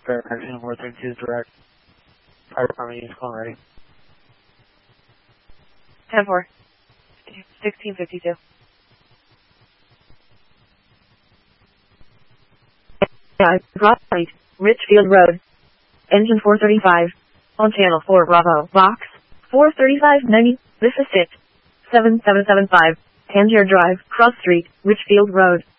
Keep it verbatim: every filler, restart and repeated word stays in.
Fair and four thirty-two is direct. Fire department units calling ready. ten four. sixteen fifty-two. Right. Richfield Road. Engine four thirty-five. On channel four Bravo. Box. four thirty-five ninety. This is it. seven seven seven five. Tangier Drive, Cross Street, Richfield Road.